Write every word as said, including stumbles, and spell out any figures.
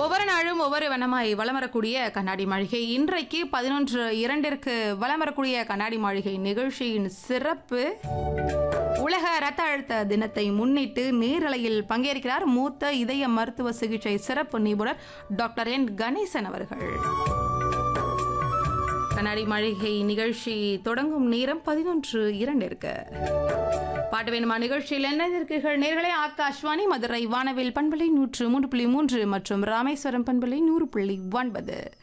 ஒவ்வொரு நாளும் ஒவ்வொரு வண்ணமாய் வலம் வரக்கூடிய கண்ணாடி மாளிகை இன்றைக்கு பதினொன்று இரண்டிற்கு வலம் வரக்கூடிய கண்ணாடி மாளிகை நிகழ்ச்சியின் சிறப்பு உலக இரத்த அழுத்த தினத்தை முன்னிட்டு நேரலையில் பங்கேற்கிறார் மூத்த இதய மருத்துவ சிகிச்சை சிறப்பு நிபுணர் டாக்டர் என் கணேசன் அவர்கள். கண்ணாடி மாளிகை நிகழ்ச்சி தொடங்கும் நேரம் பதினொன்று இரண்டிற்கு. பாட்டு வேணுமா நிகழ்ச்சியில் என்ன இருக்கீர்கள் நேர்களே? ஆகாஷ்வாணி மதுரை வானவில் பண்பலை நூற்று மூன்று புள்ளி மூன்று மற்றும் ராமேஸ்வரம் பண்பலை நூறு புள்ளி ஒன்பது.